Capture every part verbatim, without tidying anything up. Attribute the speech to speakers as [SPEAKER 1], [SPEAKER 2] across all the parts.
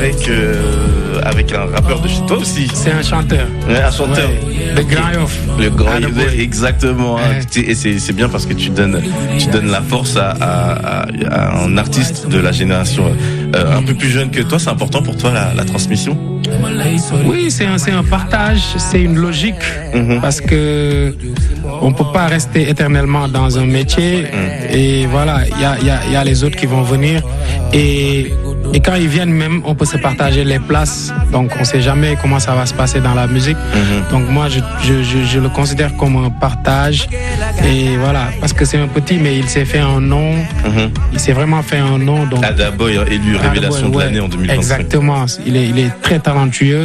[SPEAKER 1] Avec, euh, avec un rappeur de chez toi aussi.
[SPEAKER 2] C'est un chanteur.
[SPEAKER 1] Ouais, un chanteur.
[SPEAKER 2] Ouais, le Grand Yoff.
[SPEAKER 1] Le Grand
[SPEAKER 2] Yoff,
[SPEAKER 1] exactement. Hein.
[SPEAKER 2] Ouais.
[SPEAKER 1] Et c'est, c'est bien parce que tu donnes, tu donnes la force à, à, à un artiste de la génération euh, un peu plus jeune que toi. C'est important pour toi la, la transmission?
[SPEAKER 2] Oui, c'est un, c'est un partage, c'est une logique. Mm-hmm. Parce que on peut pas rester éternellement dans un métier. Mm. Et voilà, il y a, y, a, y a les autres qui vont venir. Et Et quand ils viennent même, on peut se partager les places. Donc, on sait jamais comment ça va se passer dans la musique. Mm-hmm. Donc, moi, je, je, je, je le considère comme un partage. Et voilà, parce que c'est un petit, mais il s'est fait un nom. Mm-hmm. Il s'est vraiment fait un nom. Donc,
[SPEAKER 1] Adaboy, élu révélation
[SPEAKER 2] Adaboy,
[SPEAKER 1] de l'année
[SPEAKER 2] ouais,
[SPEAKER 1] en deux mille vingt-cinq.
[SPEAKER 2] Exactement. Il est, il est très talentueux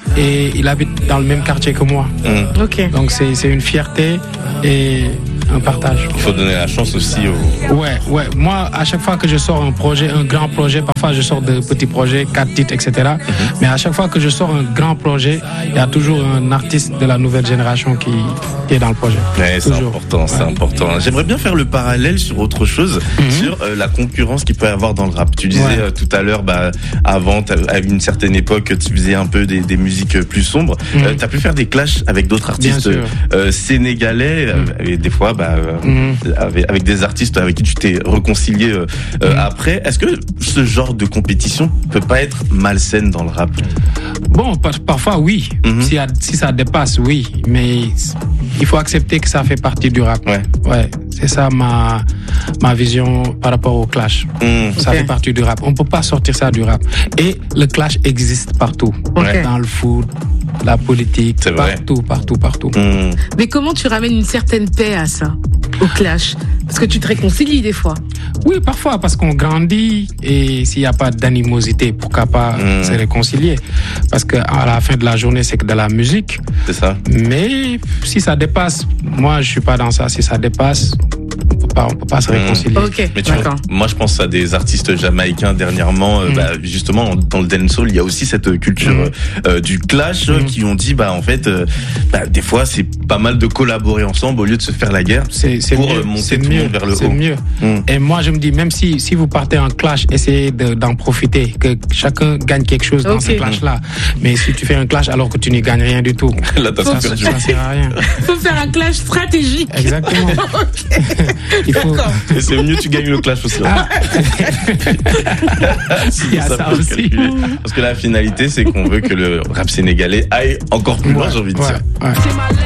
[SPEAKER 2] et il habite dans le même quartier que moi.
[SPEAKER 1] Mm.
[SPEAKER 3] Ok.
[SPEAKER 2] Donc, c'est, c'est une fierté et un partage.
[SPEAKER 1] Il faut donner la chance aussi aux...
[SPEAKER 2] Ouais, ouais. Moi, à chaque fois que je sors un projet, un grand projet, parfois je sors de petits projets, quatre titres, et cetera. Mm-hmm. Mais à chaque fois que je sors un grand projet, il y a toujours un artiste de la nouvelle génération qui, qui est dans le projet.
[SPEAKER 1] Ouais, c'est toujours important, c'est ouais. important. J'aimerais bien faire le parallèle sur autre chose, mm-hmm. sur euh, la concurrence qu'il peut y avoir dans le rap. Tu disais ouais. euh, tout à l'heure, bah, avant, à une certaine époque, tu faisais un peu des, des musiques plus sombres. Mm-hmm. Euh, tu as pu faire des clashs avec d'autres artistes euh, sénégalais, mm-hmm. et des fois, bah, mmh. avec, avec des artistes avec qui tu t'es réconcilié euh, mmh. après. Est-ce que ce genre de compétition peut pas être malsaine dans le rap?
[SPEAKER 2] Bon, par, parfois oui. Mmh. Si, si ça dépasse, oui. Mais il faut accepter que ça fait partie du rap.
[SPEAKER 1] Ouais.
[SPEAKER 2] Ouais. C'est ça ma, ma vision par rapport au clash. Mmh. Ça okay. fait partie du rap. On peut pas sortir ça du rap. Et le clash existe partout.
[SPEAKER 3] Okay.
[SPEAKER 2] Dans le foot, la politique, partout, partout, partout.
[SPEAKER 1] Mmh.
[SPEAKER 3] Mais comment tu ramènes une certaine paix à ça, au clash? Parce que tu te réconcilies des fois.
[SPEAKER 2] Oui, parfois, parce qu'on grandit et s'il n'y a pas d'animosité, pourquoi pas mmh. se réconcilier? Parce qu'à la fin de la journée, c'est que de la musique.
[SPEAKER 1] C'est ça.
[SPEAKER 2] Mais si ça dépasse, moi, je suis pas dans ça. Si ça dépasse, on peut pas, on peut pas se réconcilier.
[SPEAKER 3] Mmh. Ok,
[SPEAKER 1] mais tu
[SPEAKER 3] d'accord.
[SPEAKER 1] vois, moi, je pense à des artistes jamaïcains dernièrement. Euh, mmh. bah, justement, dans le dancehall, il y a aussi cette culture mmh. euh, du clash mmh. qui ont dit, bah, en fait, euh, bah, des fois, c'est pas mal de collaborer ensemble au lieu de se faire la guerre.
[SPEAKER 2] C'est, c'est
[SPEAKER 1] pour
[SPEAKER 2] mieux,
[SPEAKER 1] monter
[SPEAKER 2] c'est
[SPEAKER 1] tout
[SPEAKER 2] mieux,
[SPEAKER 1] le monde vers le
[SPEAKER 2] c'est
[SPEAKER 1] haut.
[SPEAKER 2] mieux. Mmh. Et moi, je me dis, même si, si vous partez en clash, essayez de, d'en profiter, que chacun gagne quelque chose dans okay. ce clash-là. Mais si tu fais un clash alors que tu n'y gagnes rien du tout,
[SPEAKER 1] là, t'as
[SPEAKER 2] ça, ça, ça sert à rien.
[SPEAKER 3] Il faut faire un clash stratégique.
[SPEAKER 2] Exactement.
[SPEAKER 3] Okay.
[SPEAKER 2] Il faut...
[SPEAKER 1] Et c'est mieux tu gagnes le clash aussi. Ah.
[SPEAKER 2] Il y a ça, ça aussi.
[SPEAKER 1] Parce que la finalité, c'est qu'on veut que le rap sénégalais aille encore plus loin, ouais, j'ai envie de
[SPEAKER 2] ouais,
[SPEAKER 1] dire.
[SPEAKER 2] Ouais.